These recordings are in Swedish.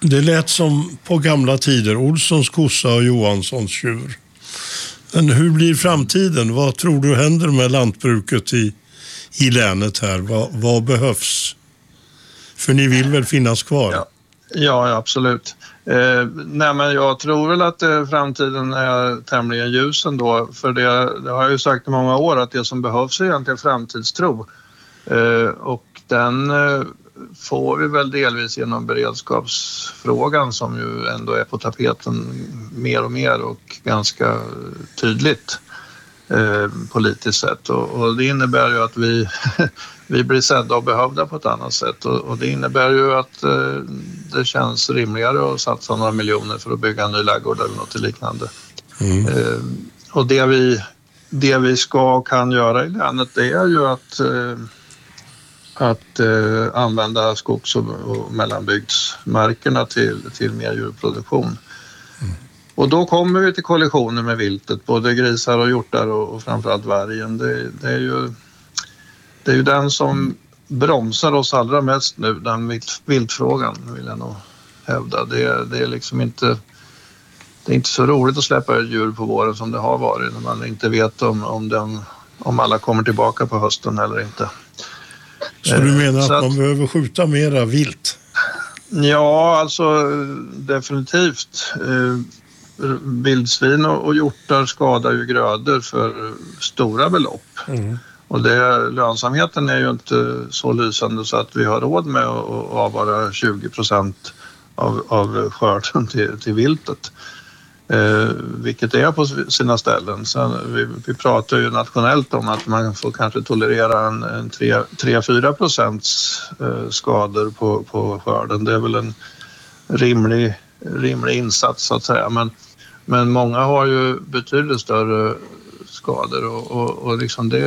Det lät som på gamla tider, Olssons kossa och Johanssons tjur. Men hur blir framtiden? Vad tror du händer med lantbruket i länet här? Vad behövs? För ni vill väl finnas kvar? Ja, absolut. Nej, men jag tror väl att framtiden är tämligen ljus ändå. För det har jag ju sagt i många år att det som behövs är egentligen framtidstro. Och den får vi väl delvis genom beredskapsfrågan som ju ändå är på tapeten mer och mer och ganska tydligt politiskt sett. Och det innebär ju att vi blir sedda och behövda på ett annat sätt. Och det innebär ju att det känns rimligare att satsa några miljoner för att bygga en ny ladugård eller något liknande. Och det vi ska och kan göra i länet, det är ju att använda skogs- och mellanbygdsmarkerna till mer djurproduktion. Och då kommer vi till kollisioner med viltet, både grisar och hjortar och framförallt vargen. Det är ju den som bromsar oss allra mest nu, den viltfrågan vill jag nog hävda. Det är liksom inte, det är inte så roligt att släppa ett djur på våren som det har varit när man inte vet om alla kommer tillbaka på hösten eller inte. Så du menar att man behöver skjuta mera vilt? Ja, alltså definitivt. Vildsvin och hjortar skadar ju grödor för stora belopp. Och lönsamheten är ju inte så lysande så att vi har råd med att avvara 20% av skörden till viltet. Vilket är på sina ställen. Sen, vi pratar ju nationellt om att man får kanske tolerera en 3-4% skador på skörden. Det är väl en rimlig insats så att säga. Men många har ju betydligt större skador och liksom det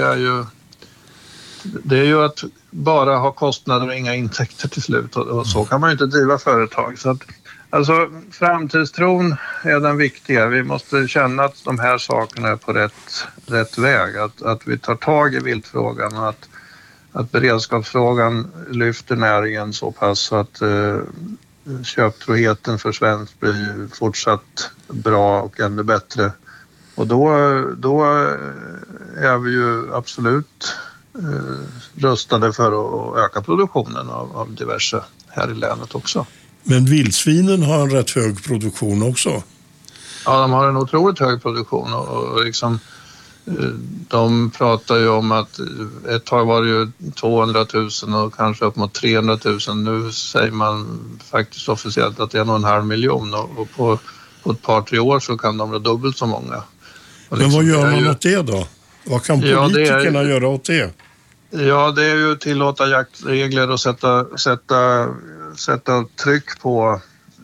är ju att bara ha kostnader och inga intäkter till slut och så kan man ju inte driva företag. Så att, alltså framtidstron är den viktiga. Vi måste känna att de här sakerna är på rätt väg. Att vi tar tag i viltfrågan och att beredskapsfrågan lyfter näringen så pass så att köptroheten för svenskt blir fortsatt bra och ännu bättre. Och då är vi ju absolut rustade för att öka produktionen av diverse här i länet också. Men vildsvinen har en rätt hög produktion också. Ja, de har en otroligt hög produktion och liksom, de pratar ju om att ett tag var det ju 200 000 och kanske upp mot 300 000. Nu säger man faktiskt officiellt att det är 1,5 miljon och på ett par, 3 år så kan de vara dubbelt så många. Och men vad gör man åt det då? Vad kan politikerna göra åt det? Ja, det är ju tillåta jaktregler och sätta tryck på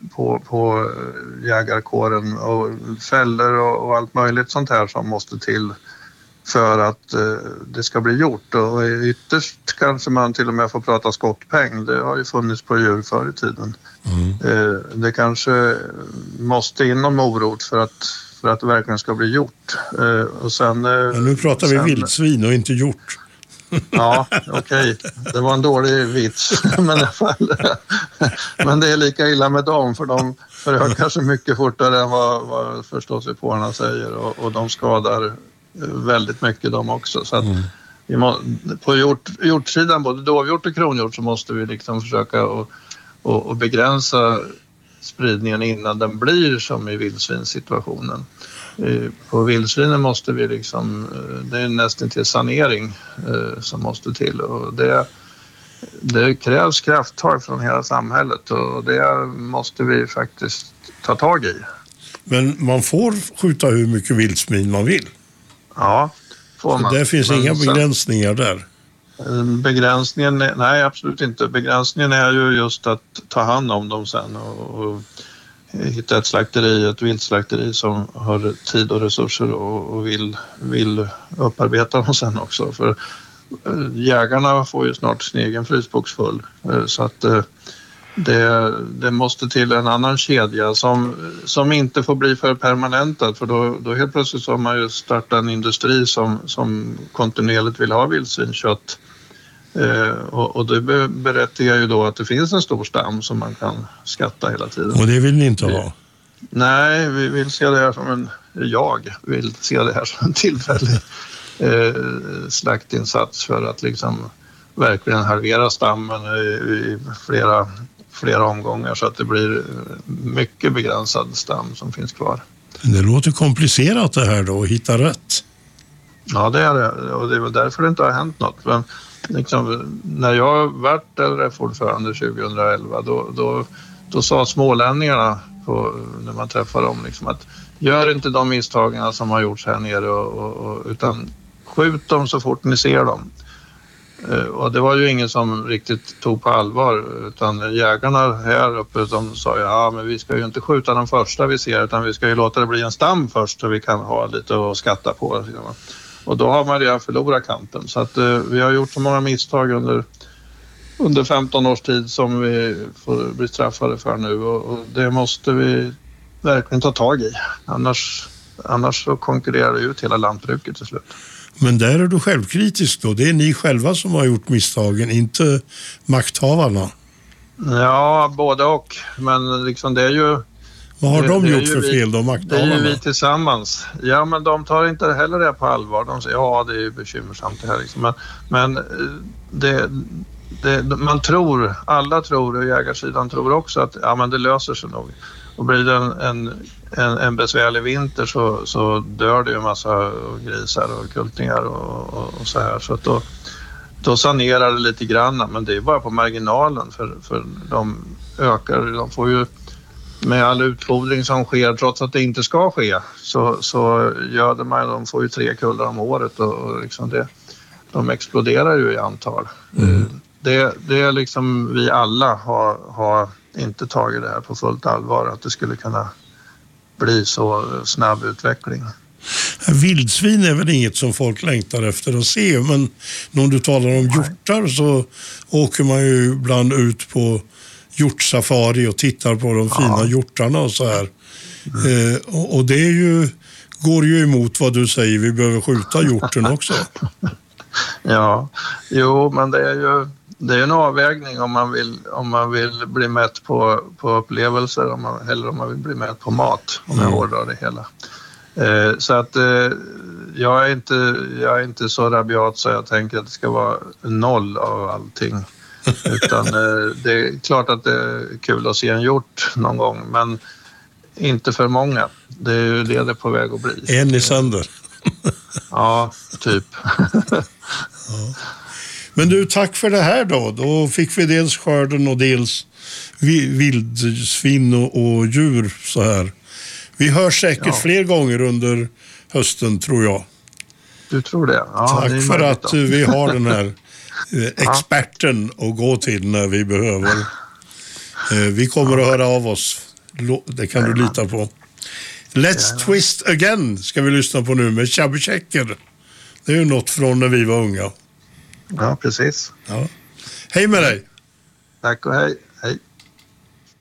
jägarkåren och fällor och allt möjligt sånt här som måste till för att det ska bli gjort. Och ytterst kanske man till och med får prata skottpeng. Det har ju funnits på djur förr i tiden. Det kanske måste in någon morot för att det verkligen ska bli gjort. Och sen, men nu pratar vi vildsvin och inte hjort. Ja, okej. Det var en dålig vits. Men det är lika illa med dem för de förökar sig mycket fortare än vad förståsigpåarna säger och de skadar väldigt mycket de också. Så att på hjortsidan, både dovhjort och kronhjort, så måste vi liksom försöka och begränsa spridningen innan den blir som i vildsvinssituationen. På vildsvinen måste vi liksom, det är nästan till sanering som måste till och det krävs krafttag från hela samhället och det måste vi faktiskt ta tag i. Men man får skjuta hur mycket vildsvin man vill? Ja, får man. Så det finns inga begränsningar där? Begränsningen, nej absolut inte. Begränsningen är ju just att ta hand om dem sen och hitta ett viltslakteri som har tid och resurser och vill upparbeta dem sen också. För jägarna får ju snart sin egen frysbox full. Så att det måste till en annan kedja som inte får bli för permanentad. För då helt plötsligt så har man ju startat en industri som kontinuerligt vill ha vildsvinkött. Och det berättigar ju då att det finns en stor stam som man kan skatta hela tiden. Och det vill ni inte ha? Nej, vi vill se det här som jag vill se det här som en tillfällig slaktinsats för att liksom verkligen halvera stammen i flera omgångar så att det blir mycket begränsad stam som finns kvar. Det låter komplicerat det här då, att hitta rätt. Ja, det är det. Och det är väl därför det inte har hänt något. Men liksom, när jag varit LRF-ordförande 2011 då sa smålänningarna när man träffade dem liksom, att gör inte de misstagen som har gjorts här nere utan skjut dem så fort ni ser dem. Och det var ju ingen som riktigt tog på allvar, utan jägarna här uppe de sa ja men vi ska ju inte skjuta den första vi ser utan vi ska ju låta det bli en stam först så vi kan ha lite att skatta på. Och då har man redan förlorat kampen, så att vi har gjort så många misstag under 15 års tid som vi får bli straffade för nu, och det måste vi verkligen ta tag i. Annars så konkurrerar det ut hela lantbruket till slut. Men där är du självkritisk då. Det är ni själva som har gjort misstagen, inte makthavarna. Ja, både och. Men liksom det är ju... Vad har de gjort för fel då, makthavarna? Det är ju vi tillsammans. Ja, men de tar inte heller det på allvar. De säger ja, det är ju bekymmersamt det här. Liksom. Men man tror, alla tror och jägarsidan tror också att ja, men det löser sig nog. Och blir det en besvärlig vinter så dör det ju en massa grisar och kultingar och så här. Så att då sanerar det lite grann, men det är bara på marginalen för de ökar, de får ju med all utfodring som sker trots att det inte ska ske så gör det man, de får ju 3 kullar om året och liksom de exploderar ju i antal. Det är liksom vi alla har inte tagit det här på fullt allvar, att det skulle kunna bli så snabb utveckling. Vildsvin är väl inget som folk längtar efter att se, men när du talar om hjortar så åker man ju ibland ut på hjortsafari och tittar på de fina hjortarna och så här. Och det går ju emot vad du säger, vi behöver skjuta hjorten också. Ja, jo, men det är en avvägning om man vill bli mätt på upplevelser eller om man vill bli mätt på mat, om jag hårdrar det hela. Så att jag är inte så rabiat så jag tänker att det ska vara 0 av allting. Utan det är klart att det är kul att se en hjort någon gång, men inte för många. Det är ju det är på väg att bli. En i sänder. Ja, typ. Ja. Men du, tack för det här då. Då fick vi dels skörden och dels vildsvin och djur så här. Vi hörs säkert fler gånger under hösten, tror jag. Du tror det? Ja, tack det för att vi har den här experten att gå till när vi behöver. Vi kommer att höra av oss. Det kan du lita på. Let's Twist Again ska vi lyssna på nu med Chubby Checker. Det är ju något från när vi var unga. Ja, precis. Ja. Hej med dig. Tack och hej.